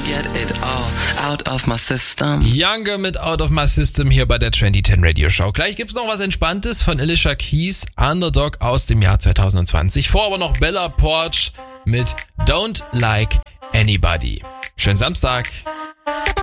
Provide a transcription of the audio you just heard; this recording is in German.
get it all out of my system. Younger mit Out of My System hier bei der Trendy 10 Radio Show. Gleich gibt's noch was Entspanntes von Alicia Keys, Underdog aus dem Jahr 2020. Vor aber noch Bella Poarch mit Don't Like Anybody. Schönen Samstag.